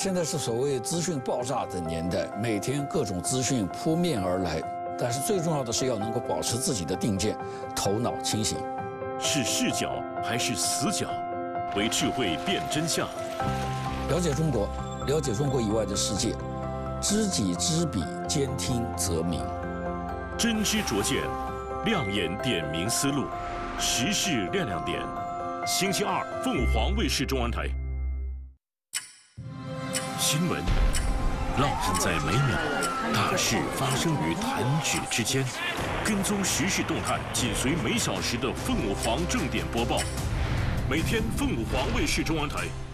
现在是所谓资讯爆炸的年代，每天各种资讯扑面而来，但是最重要的是要能够保持自己的定见，头脑清醒。 是视角还是死角？为智慧辨真相。 了解中国，了解中国以外的世界，知己知彼，兼听则明。 真知灼见，亮眼点明思路，时事亮亮点。星期二，凤凰卫视中文台。新闻烙印在每秒，大事发生于弹指之间。跟踪时事动态，紧随每小时的凤凰正点播报。每天凤凰卫视中文台